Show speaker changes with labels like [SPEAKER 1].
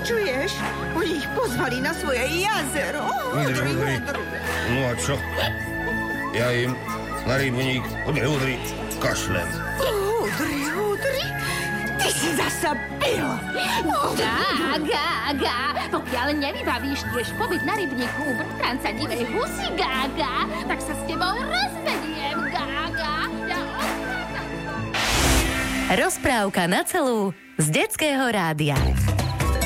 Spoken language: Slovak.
[SPEAKER 1] Počuješ? Oni ich pozvali na svoje jazero.
[SPEAKER 2] Udri. No a čo? Ja im na rybník udri, kašlem.
[SPEAKER 1] Udri. Ty si zasa pil.
[SPEAKER 3] Gága. Pokiaľ nevybavíš tiež pobyt na rybníku u bratranca divej husy, Gága, tak sa s tebou rozvediem, Gága.
[SPEAKER 4] Rozprávka na celú z Detského rádia.